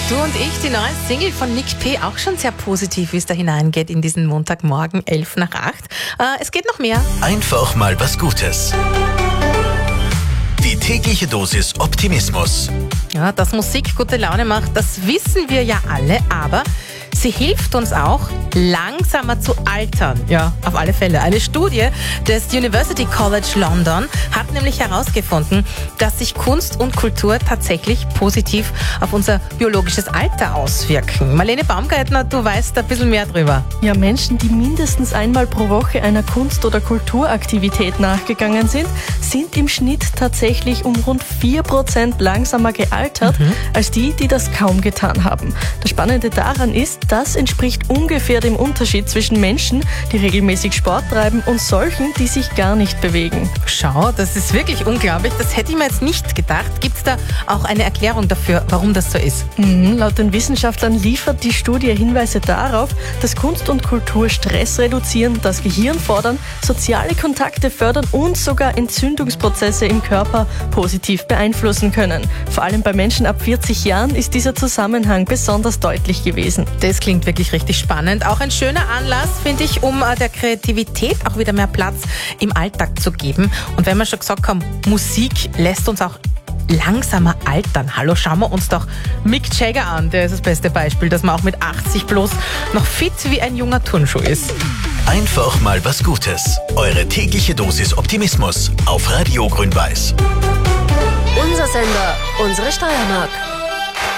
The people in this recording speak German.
Du und ich, die neue Single von Nick P. auch schon sehr positiv, wie es da hineingeht in diesen Montagmorgen, 7:55. Es geht noch mehr. Einfach mal was Gutes. Die tägliche Dosis Optimismus. Ja, dass Musik gute Laune macht, das wissen wir ja alle, aber sie hilft uns auch, langsamer zu altern. Ja, auf alle Fälle. Eine Studie des University College London hat nämlich herausgefunden, dass sich Kunst und Kultur tatsächlich positiv auf unser biologisches Alter auswirken. Marlene Baumgartner, du weißt ein bisschen mehr drüber. Ja, Menschen, die mindestens einmal pro Woche einer Kunst- oder Kulturaktivität nachgegangen sind, sind im Schnitt tatsächlich um rund 4% langsamer gealtert als die, die das kaum getan haben. Das Spannende daran ist, das entspricht ungefähr dem Unterschied zwischen Menschen, die regelmäßig Sport treiben, und solchen, die sich gar nicht bewegen. Schau, das ist wirklich unglaublich. Das hätte ich mir jetzt nicht gedacht. Gibt es da auch eine Erklärung dafür, warum das so ist? Laut den Wissenschaftlern liefert die Studie Hinweise darauf, dass Kunst und Kultur Stress reduzieren, das Gehirn fordern, soziale Kontakte fördern und sogar Entzündungsprozesse im Körper positiv beeinflussen können. Vor allem bei Menschen ab 40 Jahren ist dieser Zusammenhang besonders deutlich gewesen. Das klingt wirklich richtig spannend. Auch ein schöner Anlass, finde ich, um der Kreativität auch wieder mehr Platz im Alltag zu geben. Und wenn wir schon gesagt haben, Musik lässt uns auch langsamer altern. Hallo, schauen wir uns doch Mick Jagger an. Der ist das beste Beispiel, dass man auch mit 80 plus noch fit wie ein junger Turnschuh ist. Einfach mal was Gutes. Eure tägliche Dosis Optimismus auf Radio Grün-Weiß. Unser Sender, unsere Steiermark.